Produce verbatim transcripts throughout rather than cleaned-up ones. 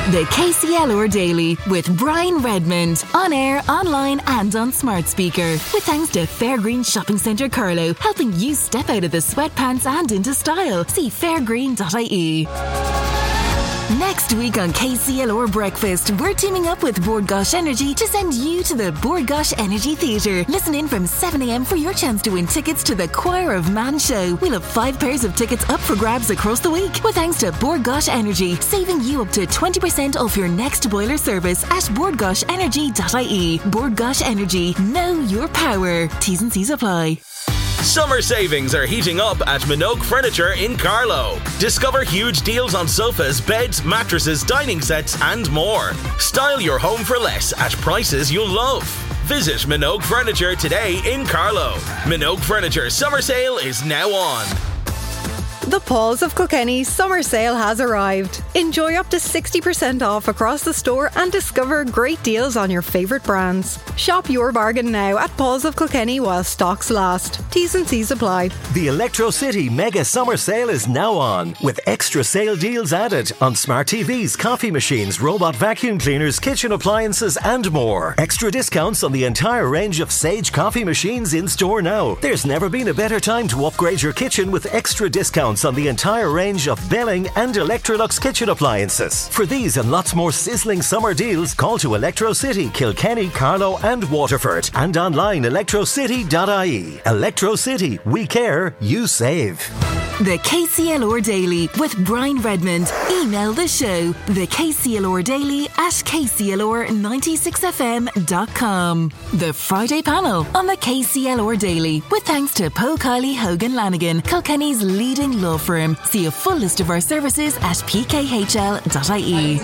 The K C L R Daily with Brian Redmond. On air, online and on smart speaker. With thanks to Fairgreen Shopping Centre Carlow, helping you step out of the sweatpants and into style. See fairgreen dot I E. Next week on K C L R Breakfast, we're teaming up with Bord Gáis Energy to send you to the Bord Gáis Energy Theatre. Listen in from seven a.m. for your chance to win tickets to the Choir of Man show. We'll have five pairs of tickets up for grabs across the week. With thanks to Bord Gáis Energy, saving you up to twenty percent off your next boiler service at bord gáis energy dot I E. Bord Gáis Energy. Know your power. T's and C's apply. Summer savings are heating up at Minogue Furniture in Carlow. Discover huge deals on sofas, beds, mattresses, dining sets and more. Style your home for less at prices you'll love. Visit Minogue Furniture today in Carlow. Minogue Furniture summer sale is now on. The Paws of Kilkenny summer sale has arrived. Enjoy up to sixty percent off across the store and discover great deals on your favourite brands. Shop your bargain now at Paws of Kilkenny while stocks last. T's and C's apply. The Electro City Mega Summer Sale is now on, with extra sale deals added on smart T Vs, coffee machines, robot vacuum cleaners, kitchen appliances and more. Extra discounts on the entire range of Sage coffee machines in store now. There's never been a better time to upgrade your kitchen with extra discounts on the entire range of Belling and Electrolux kitchen appliances. For these and lots more sizzling summer deals, call to Electro City, Kilkenny, Carlow and Waterford, and online electro city dot I E. Electro City, we care, you save. The K C L R Daily with Brian Redmond. Email the show, the K C L R Daily at k c l r ninety-six f m dot com. The Friday panel on the K C L R Daily with thanks to Poe Kiley Hogan Lanigan, Kilkenny's leading law firm. See a full list of our services at p k h l dot I E.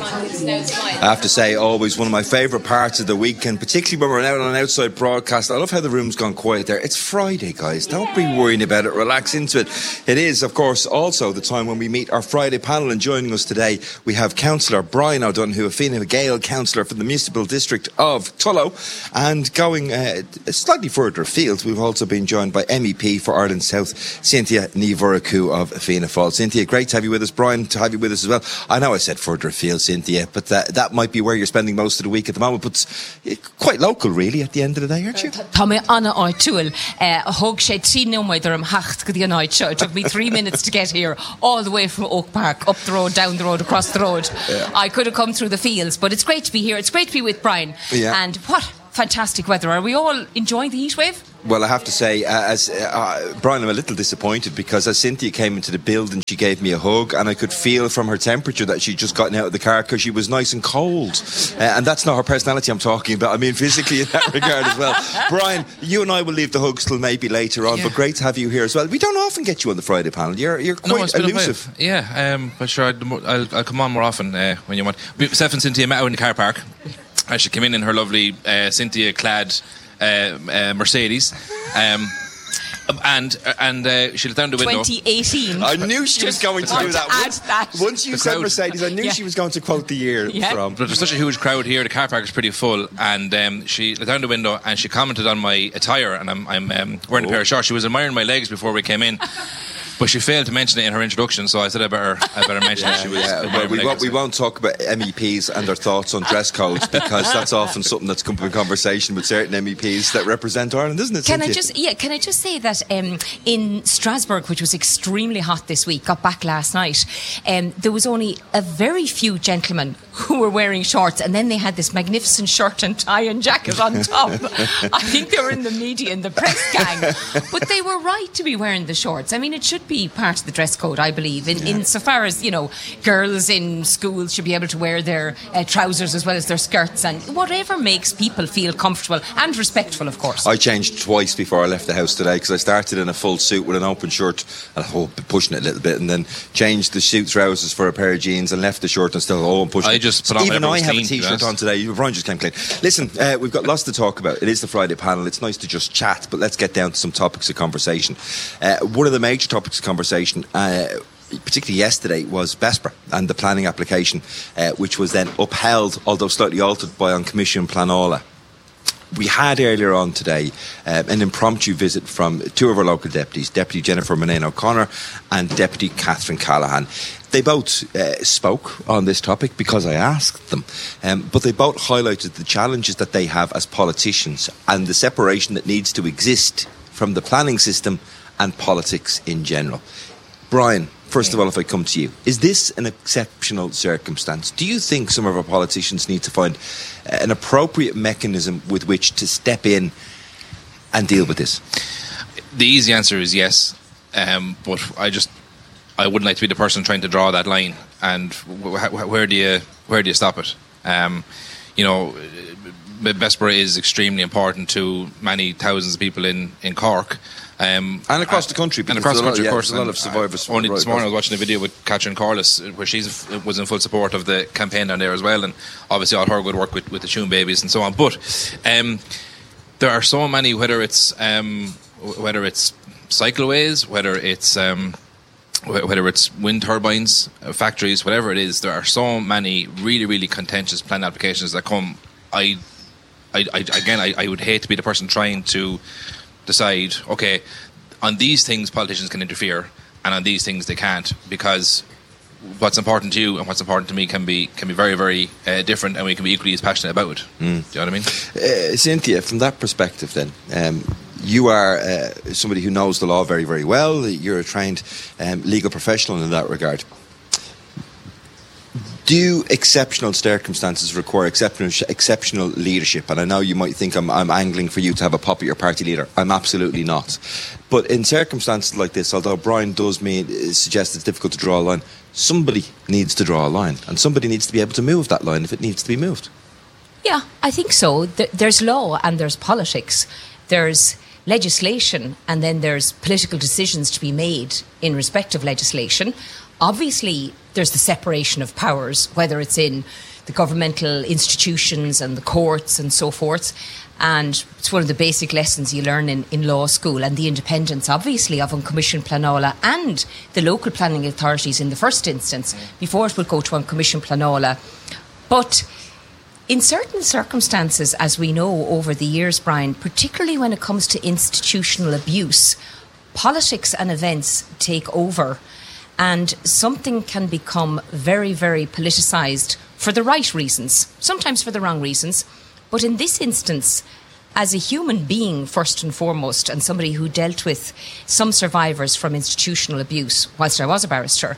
I have to say, always one of my favourite parts of the weekend, particularly when we're out on an outside broadcast. I love how the room's gone quiet there. It's Friday, guys. Don't be worrying about it. Relax into it. It is, of course, also the time when we meet our Friday panel, and joining us today we have Councillor Brian O'Donoghue, a Fine Gael councillor for the Municipal District of Tullow, and going uh, slightly further afield, we've also been joined by M E P for Ireland South, Cynthia Ní Mhurchú of Fianna Fáil. Cynthia, great to have you with us. Brian, to have you with us as well. I know I said further afield, Cynthia, but that, that might be where you're spending most of the week at the moment, but it's quite local really at the end of the day, aren't you? Tommy Anna O'Toole, a hug shed three no more than hacht the night show. It took me three minutes to get here, all the way from Oak Park, up the road, down the road, across the road. Yeah. I could have come through the fields, but it's great to be here. It's great to be with Brian. Yeah. And what fantastic weather. Are we all enjoying the heat wave? Well, I have to say, uh, as uh, Brian, I'm a little disappointed because as Cynthia came into the building, she gave me a hug, and I could feel from her temperature that she'd just gotten out of the car because she was nice and cold. Uh, and that's not her personality I'm talking about. I mean, physically in that regard as well. Brian, you and I will leave the hugs till maybe later on, yeah. But great to have you here as well. We don't often get you on the Friday panel. You're you're quite no, elusive. Yeah, um, but sure, I'll, I'll come on more often uh, when you want. Steph and Cynthia met out in the car park. I should come in in her lovely uh, Cynthia-clad uh, uh, Mercedes. Um, and and uh, she let down the window. twenty eighteen. I knew she was going to do that. Once, that. once you the said crowd. Mercedes, I knew yeah. she was going to quote the year yeah. from. But there's such a huge crowd here. The car park is pretty full, and um, she let down the window and she commented on my attire, and I'm, I'm um, wearing oh. a pair of shorts. She was admiring my legs before we came in. But she failed to mention it in her introduction, so I said I better, I better mention yeah, it. She was yeah. well, we, won't, we won't talk about M E Ps and their thoughts on dress codes because that's often something that's come up in conversation with certain M E Ps that represent Ireland, isn't it? Can Cynthia? I just, yeah, can I just say that um, in Strasbourg, which was extremely hot this week, got back last night, um, there was only a very few gentlemen who were wearing shorts, and then they had this magnificent shirt and tie and jacket on top. I think they were in the media and the press gang, but they were right to be wearing the shorts. I mean, it should be part of the dress code, I believe, in, yeah. insofar as, you know, girls in schools should be able to wear their uh, trousers as well as their skirts, and whatever makes people feel comfortable and respectful, of course. I changed twice before I left the house today because I started in a full suit with an open shirt and oh, pushing it a little bit, and then changed the suit trousers for a pair of jeans and left the shirt and still oh, I'm pushing I it. just put on Even I have clean, a t-shirt on today. Brian just came clean. Listen, uh, we've got lots to talk about. It is the Friday panel. It's nice to just chat, but let's get down to some topics of conversation. Uh, one of the major topics of conversation uh, particularly yesterday, was Bessborough and the planning application, uh, which was then upheld, although slightly altered, by An Commission Planola. We had earlier on today uh, an impromptu visit from two of our local deputies, Deputy Jennifer Manane O'Connor and Deputy Catherine Callahan. they both uh, spoke on this topic because I asked them, um, but they both highlighted the challenges that they have as politicians and the separation that needs to exist from the planning system and politics in general. Brian, first of all, if I come to you, is this an exceptional circumstance? Do you think some of our politicians need to find an appropriate mechanism with which to step in and deal with this? The easy answer is yes, um, but I just I wouldn't like to be the person trying to draw that line. And wh- wh- where do you where do you stop it? Um, you know, Bessborough is extremely important to many thousands of people in in Cork. Um, and across the country, and across the country, of, of course. Yeah, a lot of survivors. Only right this morning, across. I was watching a video with Catherine Corliss, where she was in full support of the campaign down there as well, and obviously all her good work with, with the Tune Babies and so on. But um, there are so many, whether it's um, whether it's cycleways, whether it's um, whether it's wind turbines, uh, factories, whatever it is, there are so many really, really contentious plan applications that come. I, I, I again, I, I would hate to be the person trying to decide, okay, on these things politicians can interfere and on these things they can't, because what's important to you and what's important to me can be can be very, very uh, different, and we can be equally as passionate about it. Mm. Do you know what I mean? Uh, Cynthia, from that perspective then, um, you are uh, somebody who knows the law very, very well. You're a trained um, legal professional in that regard. Do exceptional circumstances require exceptional exceptional leadership? And I know you might think I'm, I'm angling for you to have a pop at your party leader. I'm absolutely not. But in circumstances like this, although Brian does mean suggest it's difficult to draw a line, somebody needs to draw a line, and somebody needs to be able to move that line if it needs to be moved. Yeah, I think so. There's law and there's politics. There's legislation, and then there's political decisions to be made in respect of legislation. Obviously, there's the separation of powers, whether it's in the governmental institutions and the courts and so forth. And it's one of the basic lessons you learn in, in law school, and the independence, obviously, of An Commission Pleanála and the local planning authorities in the first instance, before it will go to An Commission Pleanála. But in certain circumstances, as we know over the years, Brian, particularly when it comes to institutional abuse, politics and events take over, and something can become very, very politicised for the right reasons, sometimes for the wrong reasons. But in this instance, as a human being, first and foremost, and somebody who dealt with some survivors from institutional abuse whilst I was a barrister,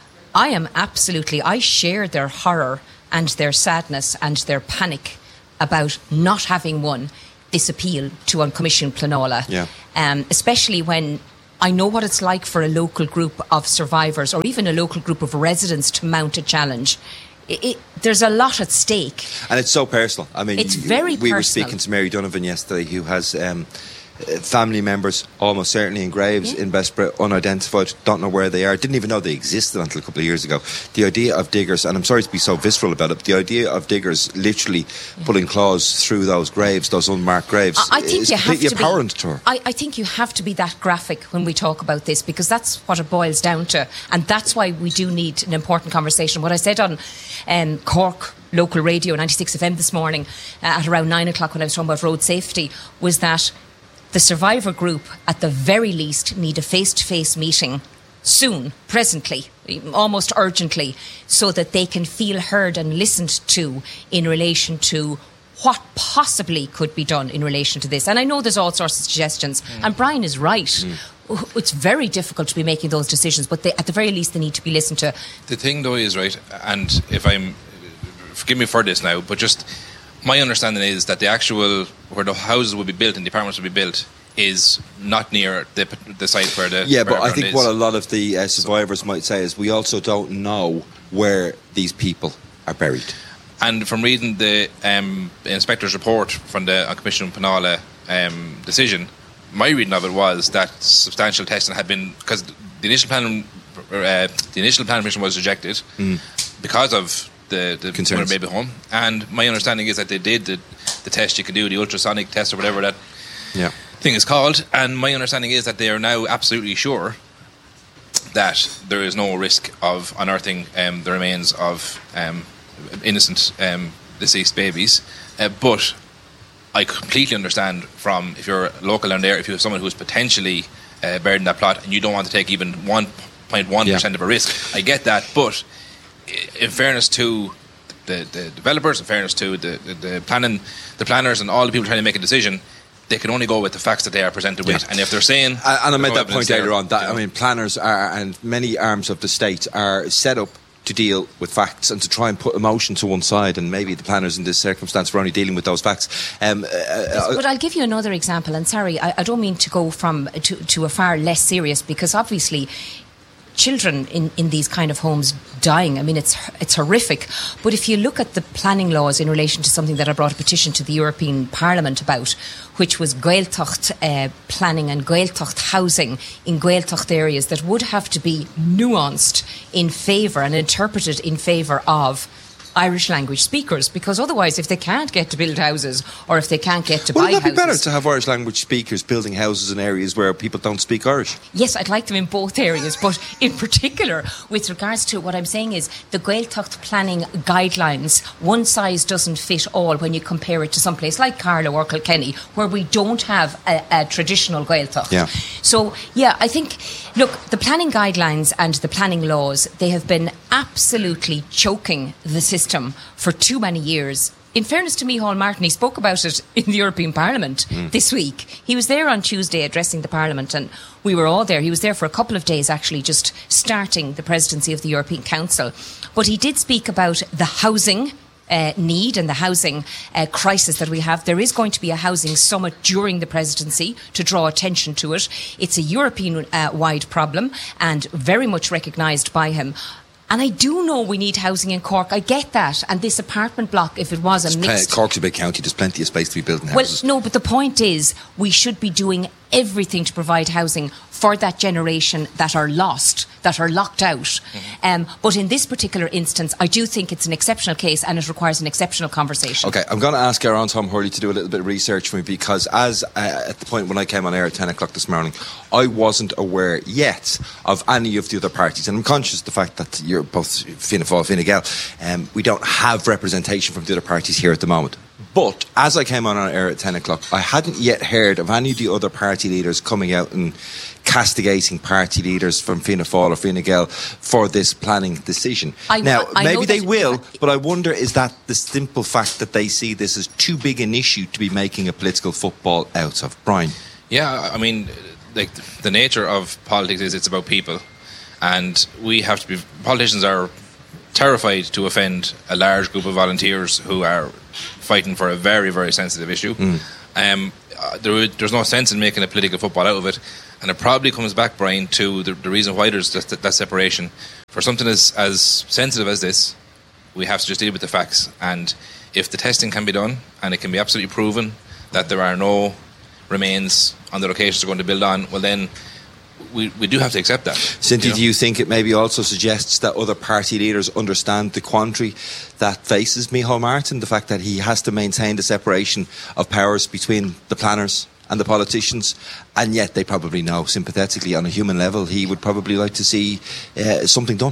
I am absolutely, I share their horror and their sadness and their panic about not having won this appeal to An Commission Pleanála, yeah. um, especially when I know what it's like for a local group of survivors or even a local group of residents to mount a challenge. It, it, there's a lot at stake. And it's so personal. I mean, it's very we personal. were speaking to Mary Donovan yesterday, who has um, family members almost certainly in graves yeah. in Bessborough, unidentified, don't know where they are, didn't even know they existed until a couple of years ago. The idea of diggers, and I'm sorry to be so visceral about it, but the idea of diggers literally yeah. pulling claws through those graves, those unmarked graves, I, I think is you have completely to be, abhorrent to her. I, I think you have to be that graphic when we talk about this, because that's what it boils down to, and that's why we do need an important conversation. What I said on um, Cork local radio ninety-six F M this morning uh, at around nine o'clock when I was talking about road safety was that the survivor group, at the very least, need a face-to-face meeting soon, presently, almost urgently, so that they can feel heard and listened to in relation to what possibly could be done in relation to this. And I know there's all sorts of suggestions, mm. and Brian is right. Mm. It's very difficult to be making those decisions, but they, at the very least, they need to be listened to. The thing, though, is, right, and if I'm... forgive me for this now, but just... my understanding is that the actual, where the houses will be built and the apartments will be built, is not near the the site where the yeah. Where but I think is. what a lot of the uh, survivors might say is we also don't know where these people are buried. And from reading the um, inspector's report from the An Commission Pleanála um, decision, my reading of it was that substantial testing had been, because the initial plan, uh, the initial plan permission was rejected mm. because of the, the concerns baby home, and my understanding is that they did the, the test you can do, the ultrasonic test or whatever that yeah. thing is called, and my understanding is that they are now absolutely sure that there is no risk of unearthing um, the remains of um, innocent um, deceased babies, uh, but I completely understand from, if you're local down there, if you have someone who's potentially uh, buried in that plot and you don't want to take even one point one percent yeah. of a risk. I get that, but in fairness to the, the developers, in fairness to the, the, the planning, the planners, and all the people trying to make a decision, they can only go with the facts that they are presented with. Yeah. And if they're saying, and, and I made that point earlier on, that, you know, I mean, planners are, and many arms of the state are set up to deal with facts and to try and put emotion to one side, and maybe the planners in this circumstance were only dealing with those facts. Um, uh, yes, but I'll give you another example, and sorry, I, I don't mean to go from to, to a far less serious, because obviously children in, in these kind of homes dying, I mean, it's it's horrific. But if you look at the planning laws in relation to something that I brought a petition to the European Parliament about, which was Gaeltacht uh, planning and Gaeltacht housing in Gaeltacht areas that would have to be nuanced in favour and interpreted in favour of Irish language speakers, because otherwise if they can't get to build houses, or if they can't get to Wouldn't buy that be houses, better to have Irish language speakers building houses in areas where people don't speak Irish? Yes, I'd like them in both areas, but in particular with regards to what I'm saying is the Gaeltacht planning guidelines, one size doesn't fit all when you compare it to some place like Carlow or Kilkenny, where we don't have a, a traditional Gaeltacht. Yeah. So yeah, I think, look, the planning guidelines and the planning laws, they have been absolutely choking the system for too many years. In fairness to Micheál Martin, he spoke about it in the European Parliament mm. this week. He was there on Tuesday addressing the Parliament, and we were all there. He was there for a couple of days, actually, just starting the presidency of the European Council. But he did speak about the housing Uh, need and the housing uh, crisis that we have. There is going to be a housing summit during the presidency to draw attention to it. It's a European-wide uh, problem and very much recognised by him. And I do know we need housing in Cork. I get that. And this apartment block, if it was a it's mixed... Pl- Cork's a big county. There's plenty of space to be building houses. Well, no, but the point is we should be doing everything to provide housing for that generation that are lost, that are locked out. Mm-hmm. Um, but in this particular instance, I do think it's an exceptional case and it requires an exceptional conversation. OK, I'm going to ask our own Tom Hurley to do a little bit of research for me, because as uh, at the point when I came on air at ten o'clock this morning, I wasn't aware yet of any of the other parties. And I'm conscious of the fact that you're both Fianna Fáil, Fine Gael. Um, we don't have representation from the other parties here at the moment. But as I came on on air at ten o'clock, I hadn't yet heard of any of the other party leaders coming out and castigating party leaders from Fianna Fáil or Fine Gael for this planning decision. I, now, I maybe they will, ha- but I wonder, is that the simple fact that they see this as too big an issue to be making a political football out of? Brian? Yeah, I mean, like the nature of politics is it's about people. And we have to be, politicians are terrified to offend a large group of volunteers who are fighting for a very, very sensitive issue. Mm. Um, uh, there, there's no sense in making a political football out of it. And it probably comes back, Brian, to the, the reason why there's that, that separation. For something as, as sensitive as this, we have to just deal with the facts. And if the testing can be done, and it can be absolutely proven that there are no remains on the locations we're going to build on, well then, we, we do have to accept that. Cynthia, you know? do you think it maybe also suggests that other party leaders understand the quandary that faces Micheál Martin, the fact that he has to maintain the separation of powers between the planners and the politicians, and yet they probably know sympathetically on a human level he would probably like to see uh, something done?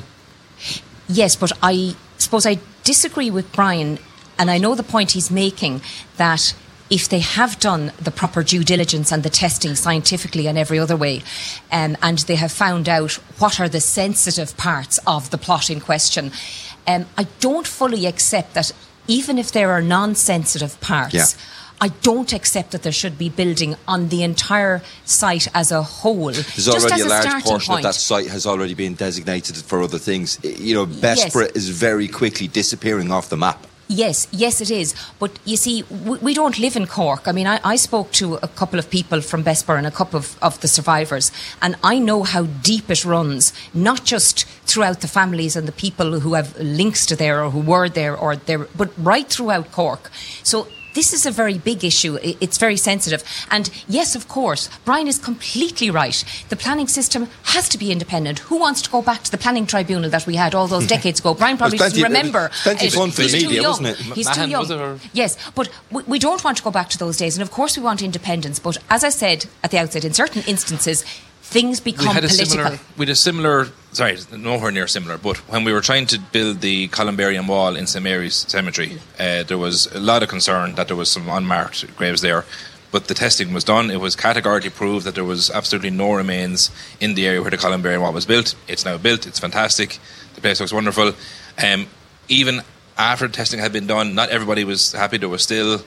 Yes, but I suppose I disagree with Brian, and I know the point he's making, that if they have done the proper due diligence and the testing scientifically and every other way, um, and they have found out what are the sensitive parts of the plot in question, um, I don't fully accept that even if there are non-sensitive parts, yeah. I don't accept that there should be building on the entire site as a whole. There's already a, a large portion point. of that site has already been designated for other things. You know, Bessborough yes. is very quickly disappearing off the map. Yes, yes it is. But you see, we, we don't live in Cork. I mean, I, I spoke to a couple of people from Bessborough and a couple of, of the survivors, and I know how deep it runs, not just throughout the families and the people who have links to there or who were there, or there, but right throughout Cork. So this is a very big issue. It's very sensitive. And yes, of course, Brian is completely right. The planning system has to be independent. Who wants to go back to the planning tribunal that we had all those decades ago? Brian probably doesn't remember. Plenty of fun for the media, young. wasn't it? He's Mahan, too young. Yes, but we, we don't want to go back to those days. And of course we want independence. But as I said at the outset, in certain instances, things become we had a political. Similar, we had a similar, sorry, nowhere near similar, but when we were trying to build the Columbarium Wall in Saint Mary's Cemetery, uh, there was a lot of concern that there was some unmarked graves there. but the testing was done. It was categorically proved that there was absolutely no remains in the area where the Columbarium Wall was built. It's now built. It's fantastic. The place looks wonderful. Um, even after the testing had been done, not everybody was happy. There was still,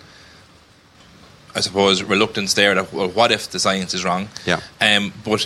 I suppose, reluctance there that, well, what if the science is wrong? Yeah. Um, but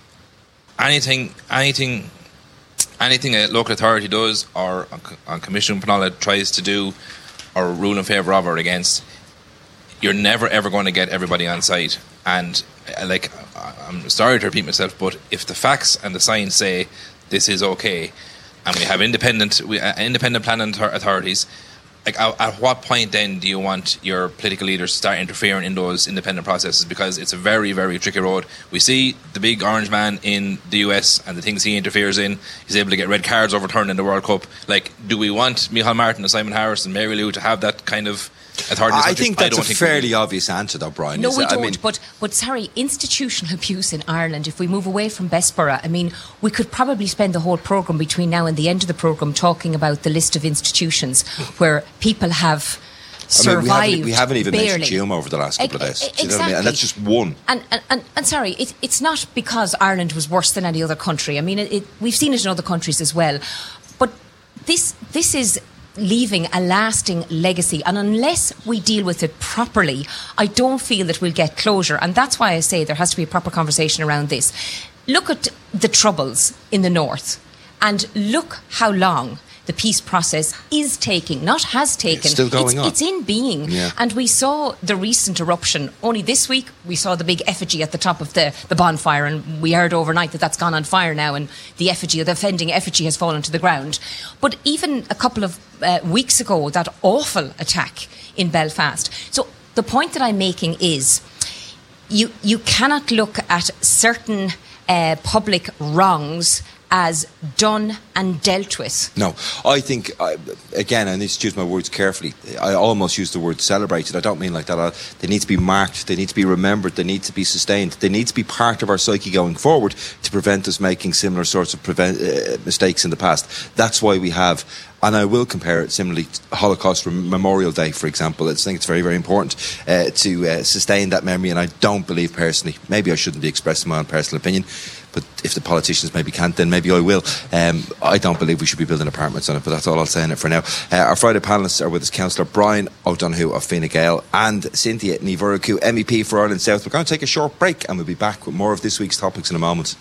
anything, anything, anything a local authority does, or a commission Penala tries to do, or rule in favour of or against, you're never ever going to get everybody on side. And uh, like, I'm sorry to repeat myself, but if the facts and the science say this is okay, and we have independent, we, uh, independent planning authorities, like at, at what point then do you want your political leaders to start interfering in those independent processes? Because it's a very, very tricky road. We see the big orange man in the U S and the things he interferes in. He's able to get red cards overturned in the World Cup. Like, do we want Micheál Martin and Simon Harris and Mary Lou to have that kind of authority? I think that's I a think fairly obvious answer, though, Brian. No, we it? don't. I mean, but, but sorry, institutional abuse in Ireland, if we move away from Bessborough, I mean, we could probably spend the whole programme between now and the end of the programme talking about the list of institutions where people have survived. I mean, we, haven't, we haven't even barely. mentioned Hume over the last couple e- of days. e- Do you know exactly. what I mean? And that's just one. And, and, and, and sorry, it, it's not because Ireland was worse than any other country. I mean, it, it, we've seen it in other countries as well. But this this is leaving a lasting legacy, and unless we deal with it properly, I don't feel that we'll get closure. And that's why I say there has to be a proper conversation around this. Look at the troubles in the north, and look how long the peace process is taking, not has taken. It's still going it's, on. It's in being. Yeah. And we saw the recent eruption. Only this week, we saw the big effigy at the top of the, the bonfire, and we heard overnight that that's gone on fire now, and the effigy, or the offending effigy, has fallen to the ground. But even a couple of uh, weeks ago, that awful attack in Belfast. So the point that I'm making is you, you cannot look at certain uh, public wrongs as done and dealt with. No, I think, uh, again, I need to choose my words carefully. I almost use the word celebrated. I don't mean like that. I, they need to be marked, they need to be remembered, they need to be sustained, they need to be part of our psyche going forward to prevent us making similar sorts of prevent, uh, mistakes in the past. That's why we have, and I will compare it similarly to Holocaust Memorial Day, for example. I think it's very, very important uh, to uh, sustain that memory, and I don't believe personally, maybe I shouldn't be expressing my own personal opinion, but if the politicians maybe can't, then maybe I will. Um, I don't believe we should be building apartments on it, but that's all I'll say on it for now. Uh, our Friday panellists are with us, Councillor Brian O'Donoghue of Fine Gael and Cynthia Ní Mhuircheartaigh, M E P for Ireland South. We're going to take a short break, and we'll be back with more of this week's topics in a moment.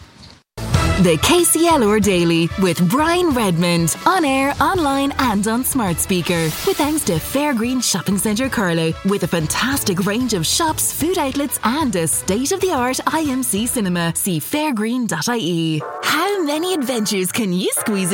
The K C L R Daily with Brian Redmond. On air, online and on smart speaker. With thanks to Fairgreen Shopping Centre Carlow. With a fantastic range of shops, food outlets and a state-of-the-art I M C cinema. See fairgreen dot I E. How many adventures can you squeeze